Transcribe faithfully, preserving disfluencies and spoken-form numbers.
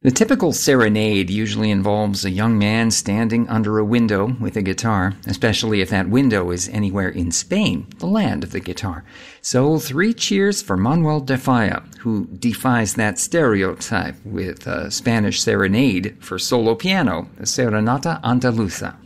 The typical serenade usually involves a young man standing under a window with a guitar, especially if that window is anywhere in Spain, the land of the guitar. So three cheers for Manuel de Falla, who defies that stereotype with a Spanish serenade for solo piano, the Serenata Andaluza.